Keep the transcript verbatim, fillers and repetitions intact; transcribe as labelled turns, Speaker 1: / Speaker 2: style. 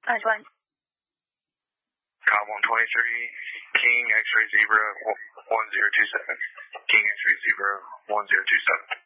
Speaker 1: Uh, Glenn.
Speaker 2: Cobb one twenty-three, King X-ray Zebra one zero two seven. King X-ray Zebra one zero two seven.